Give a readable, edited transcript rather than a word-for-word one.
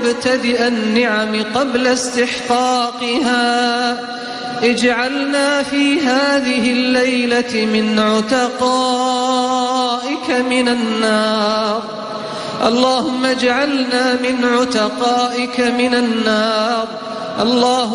مبتدئ النعم قبل استحقاقها. اجعلنا في هذه الليلة من عتقائك من النار. اللهم اجعلنا من عتقائك من النار. اللهم